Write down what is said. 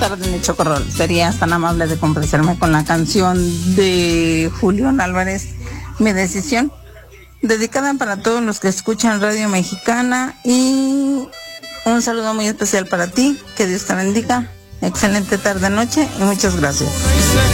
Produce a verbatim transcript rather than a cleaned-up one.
tardes, mi Chocorrol. Serías tan amable de complacerme con la canción de Julián Álvarez, Mi Decisión, dedicada para todos los que escuchan Radio Mexicana, y un saludo muy especial para ti. Que Dios te bendiga. Excelente tarde, noche, y muchas gracias.